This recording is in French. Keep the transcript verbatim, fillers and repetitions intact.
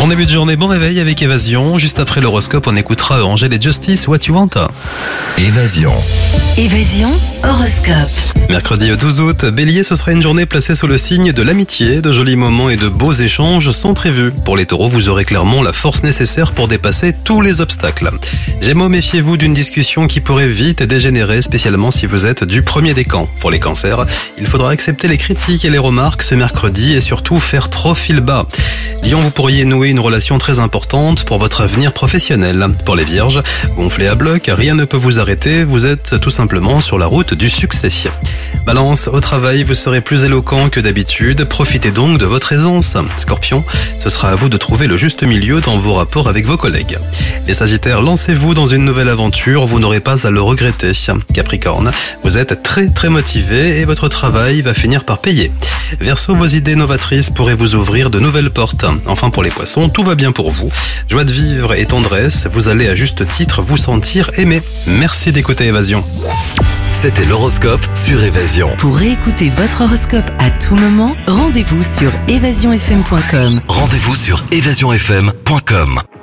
Bon début de journée, bon réveil avec Évasion. Juste après l'horoscope, on écoutera Angèle et Justice, What You Want. Évasion. Évasion, horoscope. Mercredi douze août, Bélier, ce sera une journée placée sous le signe de l'amitié. De jolis moments et de beaux échanges sont prévus. Pour les taureaux, vous aurez clairement la force nécessaire pour dépasser tous les obstacles. Gémeaux, méfiez-vous d'une discussion qui pourrait vite dégénérer, spécialement si vous êtes du premier des camps. Pour les cancers, il faudra accepter les critiques et les remarques ce mercredi et surtout faire profil bas. Lion, vous pourriez nouer une relation très importante pour votre avenir professionnel. Pour les vierges, gonflez à bloc, rien ne peut vous arrêter, vous êtes tout simplement sur la route du succès. Balance, au travail, vous serez plus éloquent que d'habitude, profitez donc de votre aisance. Scorpion, ce sera à vous de trouver le juste milieu dans vos rapports avec vos collègues. Les Sagittaires, lancez-vous dans une nouvelle aventure, vous n'aurez pas à le regretter. Capricorne, vous êtes très très motivé et votre travail va finir par payer. Verseau, vos idées novatrices pourraient vous ouvrir de nouvelles portes. Enfin pour les poissons, tout va bien pour vous. Joie de vivre et tendresse, vous allez à juste titre vous sentir aimé. Merci d'écouter Évasion. C'était l'horoscope sur Évasion. Pour réécouter votre horoscope à tout moment, rendez-vous sur évasion f m point com. Rendez-vous sur évasion f m point com.